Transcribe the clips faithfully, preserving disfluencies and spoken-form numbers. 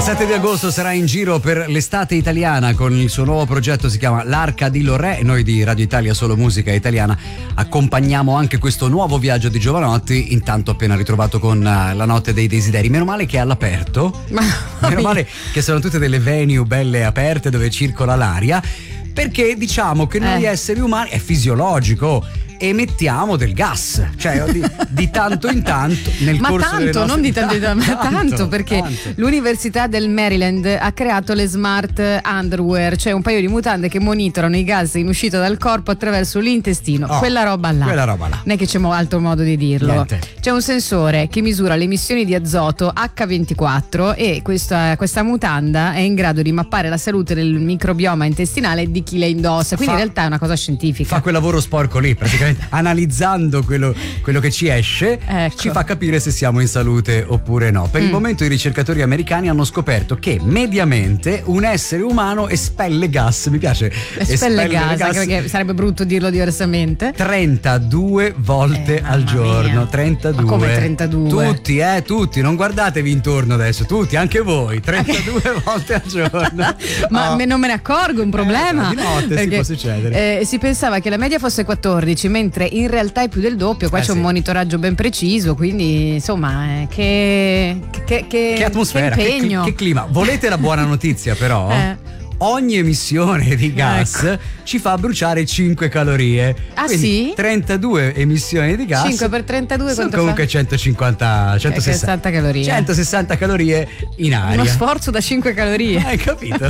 sette di agosto sarà in giro per l'estate italiana con il suo nuovo progetto, si chiama L'Arca di Lorè. Noi di Radio Italia Solo Musica Italiana accompagniamo anche questo nuovo viaggio di Giovanotti, intanto appena ritrovato con La Notte dei Desideri. Meno male che è all'aperto, Ma... meno male che sono tutte delle venue belle aperte dove circola l'aria, perché diciamo che noi eh. esseri umani è fisiologico, emettiamo del gas, cioè di, di tanto in tanto nel ma corso tanto, delle nostre... non di tanto in tanto, ma tanto, tanto perché tanto. l'Università del Maryland ha creato le smart underwear, cioè un paio di mutande che monitorano i gas in uscita dal corpo attraverso l'intestino, oh, quella roba là. Quella roba là. Non è che c'è mo- altro modo di dirlo. Niente. C'è un sensore che misura le emissioni di azoto acca ventiquattro e questa, questa mutanda è in grado di mappare la salute del microbioma intestinale di chi le indossa, quindi Fa- in realtà è una cosa scientifica. Fa quel lavoro sporco lì, praticamente analizzando quello, quello che ci esce, ecco. ci fa capire se siamo in salute oppure no. Per mm. il momento i ricercatori americani hanno scoperto che mediamente un essere umano espelle gas, mi piace, espelle gas, anche perché sarebbe brutto dirlo diversamente, trentadue volte eh, al giorno. mia. trentadue. Ma come trentadue? Tutti, eh, tutti, non guardatevi intorno adesso, tutti, anche voi, trentadue volte al giorno. Ma Oh. me non me ne accorgo, un problema. Eh, di notte perché, si può succedere. Eh, si pensava che la media fosse quattordici, mentre in realtà è più del doppio. Qua Eh, c'è sì. un monitoraggio ben preciso, quindi insomma, eh, che, che, che, Che atmosfera, che che, impegno. che clima. Volete la buona notizia però? Eh. Ogni emissione di gas Ecco. ci fa bruciare cinque calorie. Ah, Quindi sì? trentadue emissioni di gas cinque per trentadue sono quanto comunque fa? centocinquanta, centosessanta sessanta calorie. centosessanta calorie in aria. Uno sforzo da cinque calorie. Hai capito?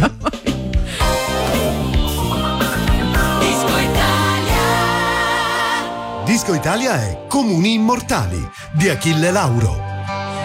Disco Italia. Disco Italia è Comuni Immortali di Achille Lauro.